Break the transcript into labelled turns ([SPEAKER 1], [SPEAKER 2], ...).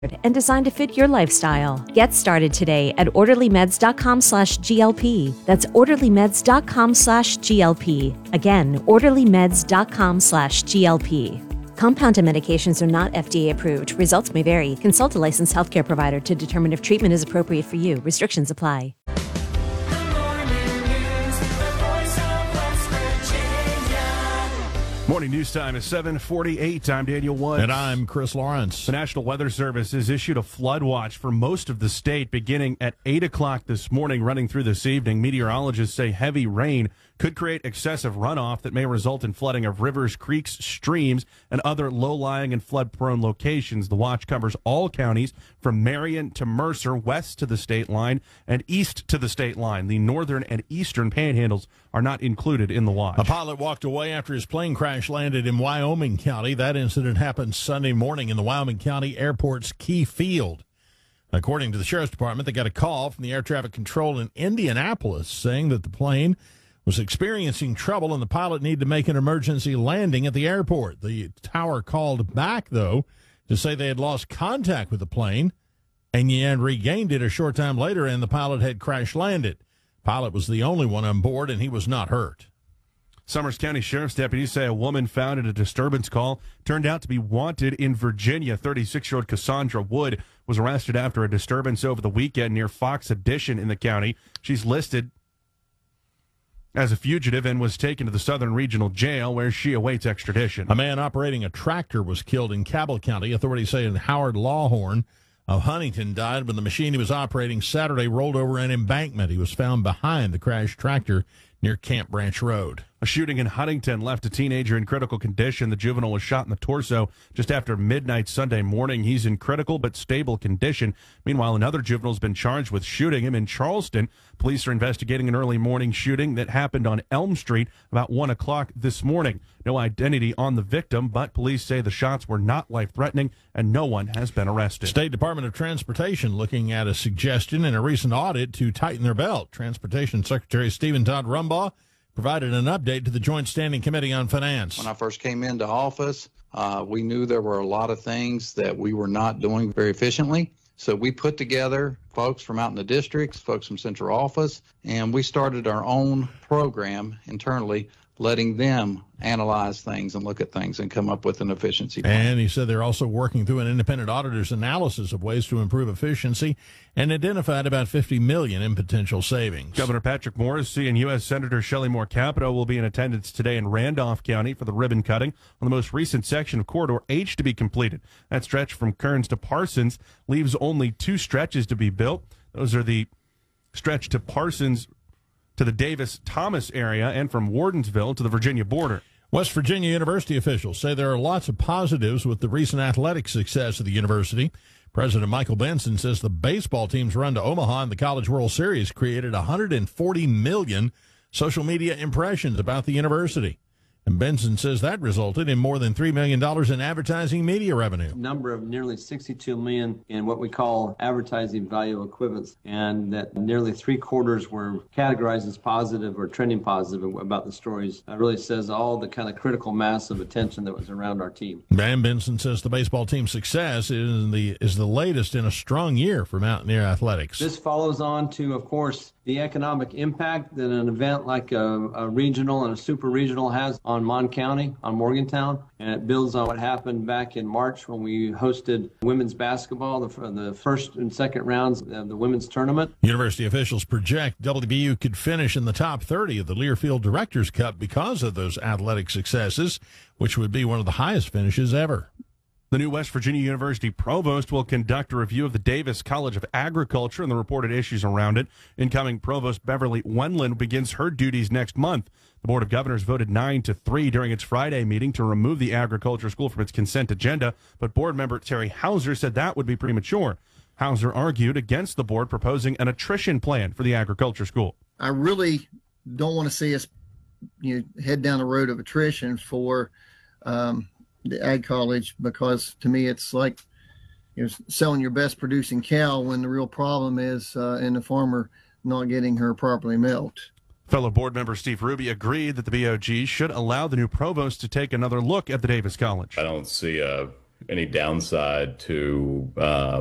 [SPEAKER 1] and designed to fit your lifestyle. Get started today at orderlymeds.com/GLP. That's orderlymeds.com/GLP. Again, orderlymeds.com/GLP. Compounded medications are not FDA approved. Results may vary. Consult a licensed healthcare provider to determine if treatment is appropriate for you. Restrictions apply.
[SPEAKER 2] Morning news time is 7:48. I'm Daniel Woods.
[SPEAKER 3] And I'm Chris Lawrence.
[SPEAKER 2] The National Weather Service has issued a flood watch for most of the state beginning at 8 o'clock this morning, running through this evening. Meteorologists say heavy rain could create excessive runoff that may result in flooding of rivers, creeks, streams, and other low-lying and flood-prone locations. The watch covers all counties from Marion to Mercer, west to the state line, and east to the state line. The northern and eastern panhandles are not included in the watch.
[SPEAKER 3] A pilot walked away after his plane crash landed in Wyoming County. That incident happened Sunday morning in the Wyoming County Airport's Key Field. According to the Sheriff's Department, they got a call from the air traffic control in Indianapolis saying that the plane was experiencing trouble and the pilot needed to make an emergency landing at the airport. The tower called back, though, to say they had lost contact with the plane and regained it a short time later, and the pilot had crash landed. Pilot was the only one on board, and he was not hurt.
[SPEAKER 2] Summers County Sheriff's deputies say a woman found at a disturbance call turned out to be wanted in Virginia. 36-year-old Cassandra Wood was arrested after a disturbance over the weekend near Fox Addition in the county. She's listed as a fugitive and was taken to the Southern Regional Jail, where she awaits extradition.
[SPEAKER 3] A man operating a tractor was killed in Cabell County. Authorities say Howard Lawhorn of Huntington died when the machine he was operating Saturday rolled over an embankment. He was found behind the crashed tractor near Camp Branch Road.
[SPEAKER 2] A shooting in Huntington left a teenager in critical condition. The juvenile was shot in the torso just after midnight Sunday morning. He's in critical but stable condition. Meanwhile, another juvenile has been charged with shooting him in Charleston. Police are investigating an early morning shooting that happened on Elm Street about 1 o'clock this morning. No identity on the victim, but police say the shots were not life-threatening and no one has been arrested.
[SPEAKER 3] State Department of Transportation looking at a suggestion in a recent audit to tighten their belt. Transportation Secretary Stephen Todd Rumbaugh provided an update to the Joint Standing Committee on Finance.
[SPEAKER 4] When I first came into office, we knew there were a lot of things that we were not doing very efficiently. So we put together folks from out in the districts, folks from central office, and we started our own program internally, letting them analyze things and look at things and come up with an efficiency plan.
[SPEAKER 3] And he said they're also working through an independent auditor's analysis of ways to improve efficiency and identified about $50 million in potential savings.
[SPEAKER 2] Governor Patrick Morrisey and U.S. Senator Shelley Moore Capito will be in attendance today in Randolph County for the ribbon cutting on the most recent section of Corridor H to be completed. That stretch from Kearns to Parsons leaves only 2 stretches to be built. Those are the stretch to Parsons to the Davis-Thomas area and from Wardensville to the Virginia border.
[SPEAKER 3] West Virginia University officials say there are lots of positives with the recent athletic success of the university. President Michael Benson says the baseball team's run to Omaha in the College World Series created 140 million social media impressions about the university. And Benson says that resulted in more than $3 million in advertising media revenue.
[SPEAKER 5] Number of nearly 62 million in what we call advertising value equivalents, and that nearly 3/4 were categorized as positive or trending positive about the stories. That really says all the kind of critical mass of attention that was around our team.
[SPEAKER 3] Van Benson says the baseball team's success is the latest in a strong year for Mountaineer athletics.
[SPEAKER 5] This follows on to, of course, the economic impact that an event like a regional and a super regional has on Mon County, on Morgantown, and it builds on what happened back in March when we hosted women's basketball, the first and second rounds of the women's tournament.
[SPEAKER 3] University officials project WVU could finish in the top 30 of the Learfield Directors' Cup because of those athletic successes, which would be one of the highest finishes ever.
[SPEAKER 2] The new West Virginia University provost will conduct a review of the Davis College of Agriculture and the reported issues around it. Incoming provost Beverly Wendland begins her duties next month. The Board of Governors voted 9-3 during its Friday meeting to remove the agriculture school from its consent agenda, but board member Terry Hauser said that would be premature. Hauser argued against the board proposing an attrition plan for the agriculture school.
[SPEAKER 6] I really don't want to see us head down the road of attrition for the ag college, because to me it's like selling your best producing cow when the real problem is in the farmer not getting her properly milked.
[SPEAKER 2] Fellow board member Steve Ruby agreed that the BOG should allow the new provost to take another look at the Davis College.
[SPEAKER 7] I don't see a any downside to